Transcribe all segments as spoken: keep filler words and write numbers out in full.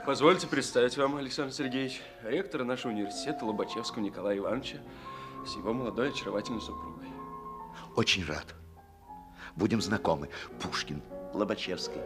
Позвольте представить вам, Александр Сергеевич, ректора нашего университета Лобачевского Николая Ивановича с его молодой очаровательной супругой. Очень рад. Будем знакомы. Пушкин, Лобачевский.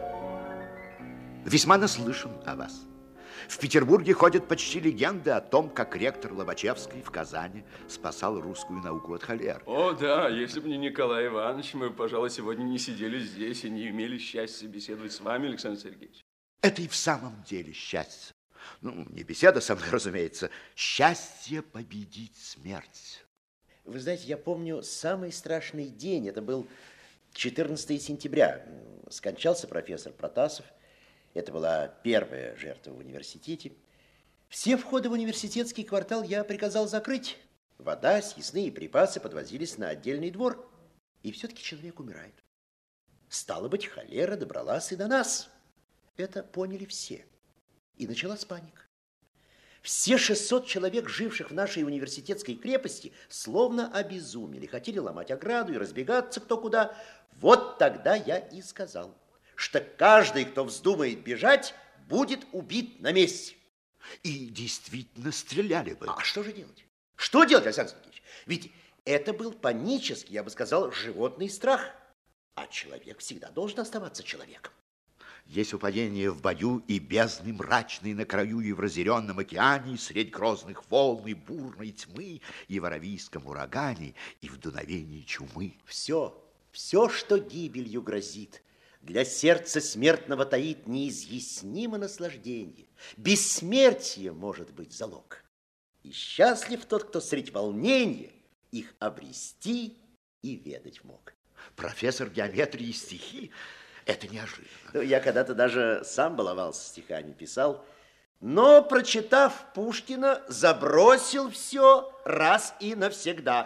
Весьма наслышан о вас. В Петербурге ходят почти легенды о том, как ректор Лобачевский в Казани спасал русскую науку от холеры. О, да, если бы не Николай Иванович, мы, пожалуй, сегодня не сидели здесь и не имели счастья беседовать с вами, Александр Сергеевич. Это и в самом деле счастье. Ну, не беседа со мной, разумеется. Счастье победить смерть. Вы знаете, я помню самый страшный день. Это был четырнадцатое сентября. Скончался профессор Протасов. Это была первая жертва в университете. Все входы в университетский квартал я приказал закрыть. Вода, съестные припасы подвозились на отдельный двор. И все-таки человек умирает. Стало быть, холера добралась и до нас. Это поняли все. И началась паника. Все шестьсот человек, живших в нашей университетской крепости, словно обезумели. Хотели ломать ограду и разбегаться кто куда. Вот тогда я и сказал, что каждый, кто вздумает бежать, будет убит на месте. И действительно стреляли бы. А что же делать? Что делать, Александр Сергеевич? Ведь это был панический, я бы сказал, животный страх. А человек всегда должен оставаться человеком. Есть упадение в бою и бездны мрачные на краю и в разъяренном океане, средь грозных волн и бурной тьмы, и в аравийском урагане, и в дуновении чумы. Все, все, что гибелью грозит, для сердца смертного таит неизъяснимо наслаждение. Бессмертие может быть залог. И счастлив тот, кто средь волнения их обрести и ведать мог. Профессор геометрии и стихи — это неожиданно. Ну, я когда-то даже сам баловался стихами, писал, но, прочитав Пушкина, забросил все раз и навсегда.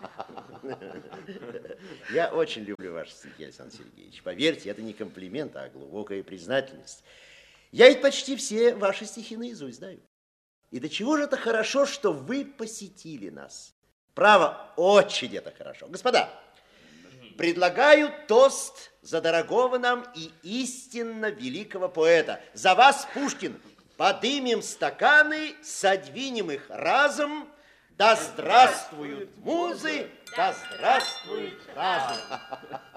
Я очень люблю ваши стихи, Александр Сергеевич. Поверьте, это не комплимент, а глубокая признательность. Я ведь почти все ваши стихи наизусть знаю. И до чего же это хорошо, что вы посетили нас. Право, очень это хорошо. Господа, предлагаю тост за дорогого нам и истинно великого поэта. За вас, Пушкин, подымем стаканы, содвинем их разом. Да здравствуют музы, да здравствует разум.